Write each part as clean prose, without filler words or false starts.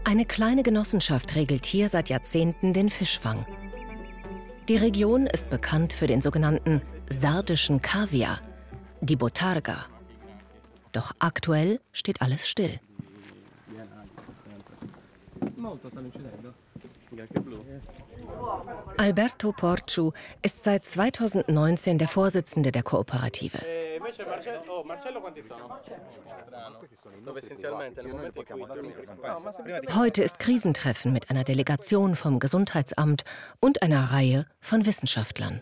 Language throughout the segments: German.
Eine kleine Genossenschaft regelt hier seit Jahrzehnten den Fischfang. Die Region ist bekannt für den sogenannten sardischen Kaviar, die Botarga. Doch aktuell steht alles still. Alberto Porciu ist seit 2019 der Vorsitzende der Kooperative. Heute ist Krisentreffen mit einer Delegation vom Gesundheitsamt und einer Reihe von Wissenschaftlern.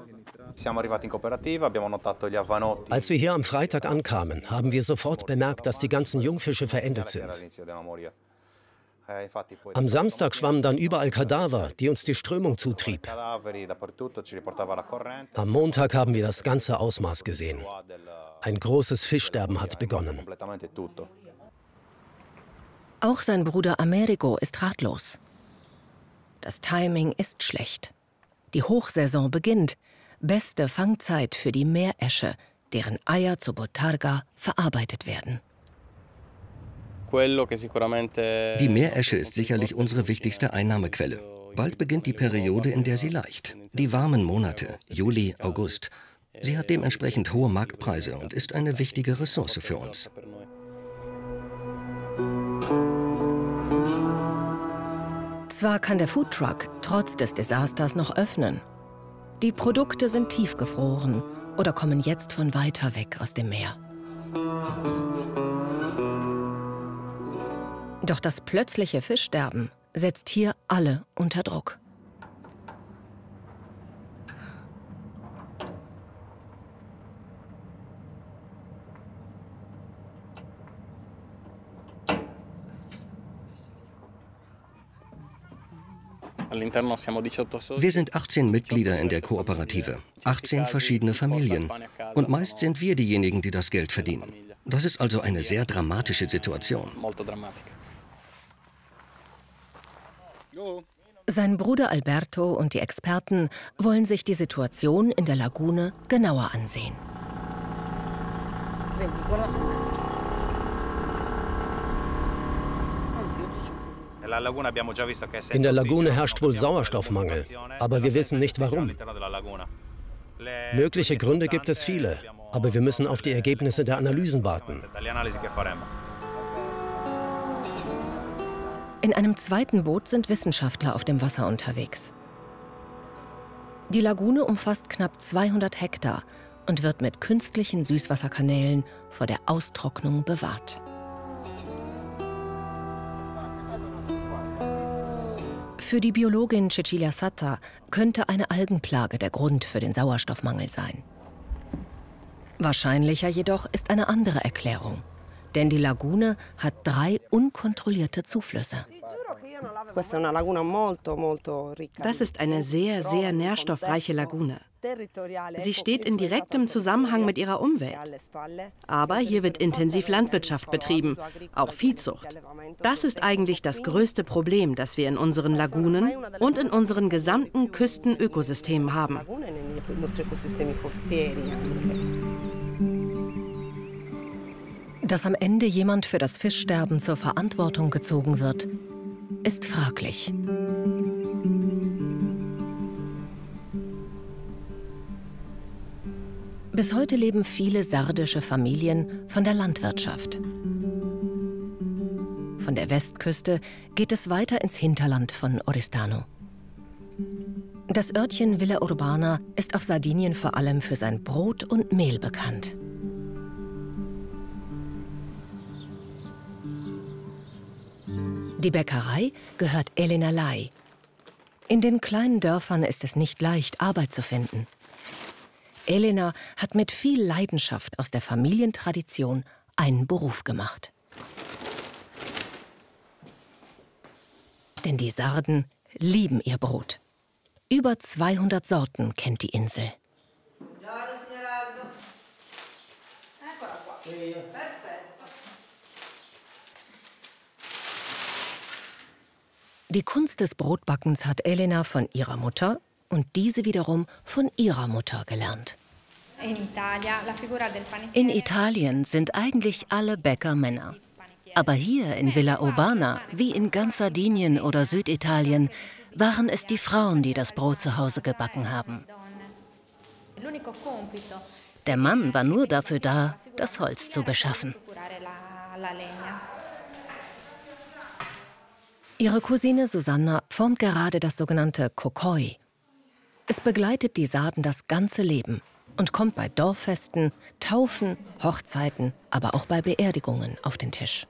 Als wir hier am Freitag ankamen, haben wir sofort bemerkt, dass die ganzen Jungfische verendet sind. Am Samstag schwammen dann überall Kadaver, die uns die Strömung zutrieb. Am Montag haben wir das ganze Ausmaß gesehen. Ein großes Fischsterben hat begonnen. Auch sein Bruder Amerigo ist ratlos. Das Timing ist schlecht. Die Hochsaison beginnt. Beste Fangzeit für die Meeresche, deren Eier zu Botarga verarbeitet werden. Die Meeresche ist sicherlich unsere wichtigste Einnahmequelle. Bald beginnt die Periode, in der sie laicht. Die warmen Monate, Juli, August. Sie hat dementsprechend hohe Marktpreise und ist eine wichtige Ressource für uns. Zwar kann der Foodtruck trotz des Desasters noch öffnen. Die Produkte sind tiefgefroren oder kommen jetzt von weiter weg aus dem Meer. Doch das plötzliche Fischsterben setzt hier alle unter Druck. Wir sind 18 Mitglieder in der Kooperative, 18 verschiedene Familien. Und meist sind wir diejenigen, die das Geld verdienen. Das ist also eine sehr dramatische Situation. Sein Bruder Alberto und die Experten wollen sich die Situation in der Lagune genauer ansehen. In der Lagune herrscht wohl Sauerstoffmangel, aber wir wissen nicht warum. Mögliche Gründe gibt es viele, aber wir müssen auf die Ergebnisse der Analysen warten. In einem zweiten Boot sind Wissenschaftler auf dem Wasser unterwegs. Die Lagune umfasst knapp 200 Hektar und wird mit künstlichen Süßwasserkanälen vor der Austrocknung bewahrt. Für die Biologin Cecilia Satta könnte eine Algenplage der Grund für den Sauerstoffmangel sein. Wahrscheinlicher jedoch ist eine andere Erklärung. Denn die Lagune hat 3 unkontrollierte Zuflüsse. Das ist eine sehr, sehr nährstoffreiche Lagune. Sie steht in direktem Zusammenhang mit ihrer Umwelt. Aber hier wird intensiv Landwirtschaft betrieben, auch Viehzucht. Das ist eigentlich das größte Problem, das wir in unseren Lagunen und in unseren gesamten Küstenökosystemen haben. Dass am Ende jemand für das Fischsterben zur Verantwortung gezogen wird, ist fraglich. Bis heute leben viele sardische Familien von der Landwirtschaft. Von der Westküste geht es weiter ins Hinterland von Oristano. Das Örtchen Villa Urbana ist auf Sardinien vor allem für sein Brot und Mehl bekannt. Die Bäckerei gehört Elena Lai. In den kleinen Dörfern ist es nicht leicht, Arbeit zu finden. Elena hat mit viel Leidenschaft aus der Familientradition einen Beruf gemacht. Denn die Sarden lieben ihr Brot. Über 200 Sorten kennt die Insel. Die Kunst des Brotbackens hat Elena von ihrer Mutter und diese wiederum von ihrer Mutter gelernt. In Italien sind eigentlich alle Bäcker Männer. Aber hier in Villa Urbana, wie in ganz Sardinien oder Süditalien, waren es die Frauen, die das Brot zu Hause gebacken haben. Der Mann war nur dafür da, das Holz zu beschaffen. Ihre Cousine Susanna formt gerade das sogenannte Kokoi. Es begleitet die Sarden das ganze Leben und kommt bei Dorffesten, Taufen, Hochzeiten, aber auch bei Beerdigungen auf den Tisch.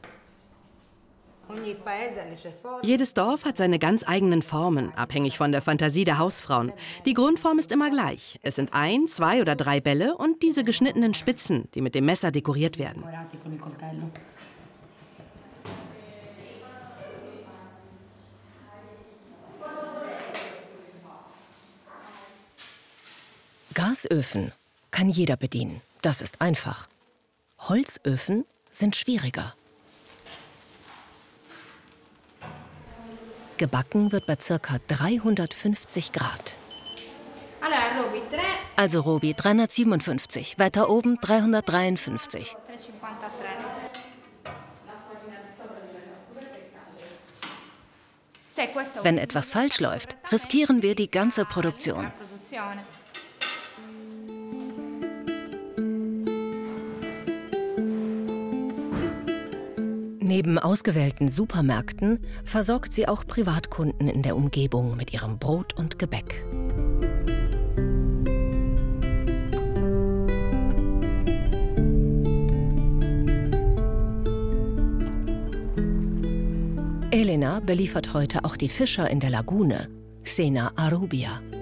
Jedes Dorf hat seine ganz eigenen Formen, abhängig von der Fantasie der Hausfrauen. Die Grundform ist immer gleich. Es sind 1, 2 oder 3 Bälle und diese geschnittenen Spitzen, die mit dem Messer dekoriert werden. Gasöfen kann jeder bedienen, das ist einfach. Holzöfen sind schwieriger. Gebacken wird bei ca. 350 Grad. Also Robi 357, weiter oben 353. Wenn etwas falsch läuft, riskieren wir die ganze Produktion. Neben ausgewählten Supermärkten versorgt sie auch Privatkunden in der Umgebung mit ihrem Brot und Gebäck. Elena beliefert heute auch die Fischer in der Lagune, Sena Arubia.